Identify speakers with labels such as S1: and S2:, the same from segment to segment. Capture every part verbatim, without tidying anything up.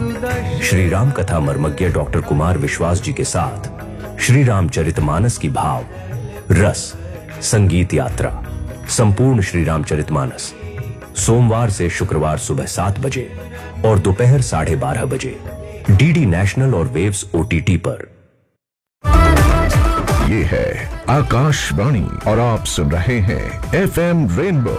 S1: श्री राम कथा मर्मज्ञ डॉक्टर कुमार विश्वास जी के साथ श्री रामचरितमानस की भाव रस संगीत यात्रा संपूर्ण श्री रामचरितमानस सोमवार से शुक्रवार सुबह सात बजे और दोपहर साढ़े बारह बजे डीडी नेशनल और वेव्स ओटीटी पर।
S2: ये है आकाशवाणी और आप सुन रहे हैं FM rainbow.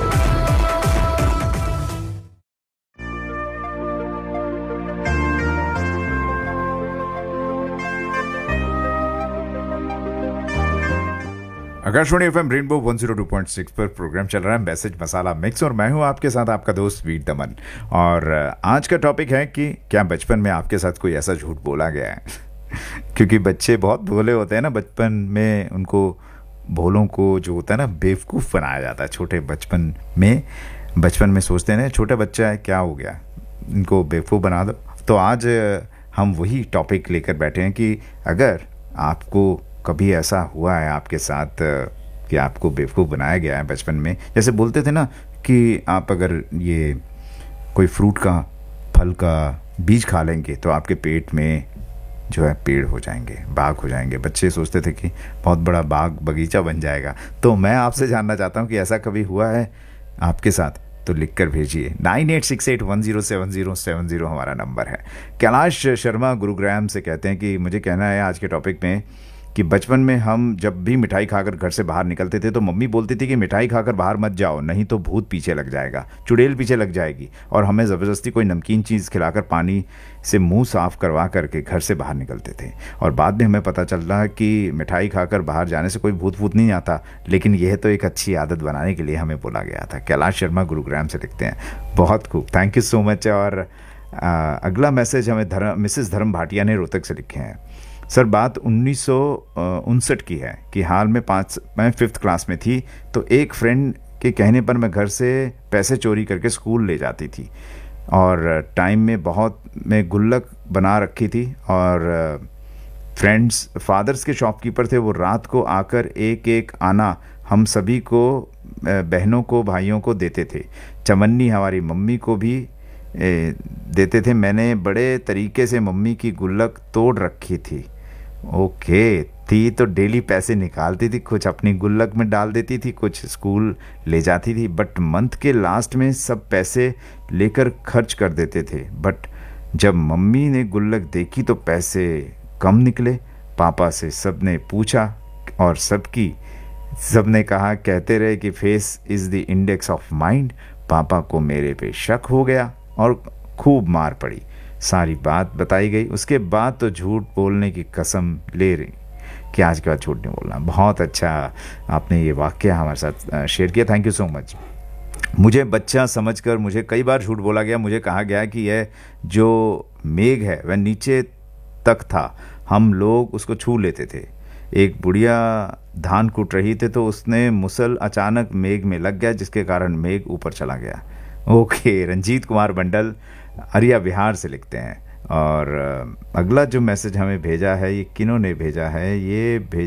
S3: Akashvani FM rainbow one zero two point six पर प्रोग्राम चल रहा है मैसेज मसाला मिक्स और मैं हूं आपके साथ आपका दोस्त वीर दमन। और आज का टॉपिक है कि क्या बचपन में आपके साथ कोई ऐसा झूठ बोला गया है क्योंकि बच्चे बहुत भोले होते हैं ना, बचपन में उनको भोलों को जो होता है ना बेवकूफ़ बनाया जाता है। छोटे बचपन में बचपन में सोचते हैं छोटा बच्चा है क्या हो गया, इनको बेवकूफ़ बना दो। तो आज हम वही टॉपिक लेकर बैठे हैं कि अगर आपको कभी ऐसा हुआ है आपके साथ कि आपको बेवकूफ़ बनाया गया है बचपन में, जैसे बोलते थे ना कि आप अगर ये कोई फ्रूट का फल का बीज खा लेंगे तो आपके पेट में जो है पेड़ हो जाएंगे, बाग हो जाएंगे। बच्चे सोचते थे कि बहुत बड़ा बाग बगीचा बन जाएगा। तो मैं आपसे जानना चाहता हूँ कि ऐसा कभी हुआ है आपके साथ, तो लिख कर भेजिए। Nine eight six eight one zero seven zero seven zero हमारा नंबर है। कैलाश शर्मा गुरुग्राम से कहते हैं कि मुझे कहना है आज के टॉपिक में कि बचपन में हम जब भी मिठाई खाकर घर से बाहर निकलते थे तो मम्मी बोलती थी कि मिठाई खाकर बाहर मत जाओ, नहीं तो भूत पीछे लग जाएगा, चुड़ैल पीछे लग जाएगी, और हमें ज़बरदस्ती कोई नमकीन चीज़ खिलाकर पानी से मुंह साफ़ करवा करके घर से बाहर निकलते थे। और बाद में हमें पता चल रहा है कि मिठाई खाकर बाहर जाने से कोई भूत भूत नहीं आता, लेकिन यह तो एक अच्छी आदत बनाने के लिए हमें बोला गया था। कैलाश शर्मा गुरुग्राम से लिखते हैं, बहुत खूब, थैंक यू सो मच। और आ, अगला मैसेज हमें धर्म मिसेस धर्म भाटिया ने रोहतक से लिखे हैं। सर, बात उन्नीस सौ उनसठ की है कि हाल में पाँच मैं फिफ्थ क्लास में थी तो एक फ्रेंड के कहने पर मैं घर से पैसे चोरी करके स्कूल ले जाती थी और टाइम में बहुत मैं गुल्लक बना रखी थी और फ्रेंड्स फादर्स के शॉपकीपर थे, वो रात को आकर एक एक आना हम सभी को बहनों को भाइयों को देते थे। चमन्नी हमारी मम्मी को भी देते थे। मैंने बड़े तरीके से मम्मी की गुल्लक तोड़ रखी थी। ओके थी तो डेली पैसे निकालती थी, कुछ अपनी गुल्लक में डाल देती थी, कुछ स्कूल ले जाती थी, बट मंथ के लास्ट में सब पैसे लेकर खर्च कर देते थे। बट जब मम्मी ने गुल्लक देखी तो पैसे कम निकले। पापा से सब ने पूछा और सबकी सब ने कहा, कहते रहे कि face is the index of mind. पापा को मेरे पे शक हो गया और खूब मार पड़ी। सारी बात बताई गई। उसके बाद तो झूठ बोलने की कसम ले रही कि आज के बाद झूठ नहीं बोलना। बहुत अच्छा आपने ये वाक़या हमारे साथ शेयर किया, थैंक यू सो मच। मुझे बच्चा समझकर मुझे कई बार झूठ बोला गया। मुझे कहा गया कि यह जो मेघ है वह नीचे तक था, हम लोग उसको छू लेते थे। एक बुढ़िया धान कूट रही थी तो उसने मुसल अचानक मेघ में लग गया, जिसके कारण मेघ ऊपर चला गया। ओके, रंजीत कुमार बंडल अरिया बिहार से लिखते हैं। और अगला जो मैसेज हमें भेजा है, ये किन्होंने भेजा है, ये भेज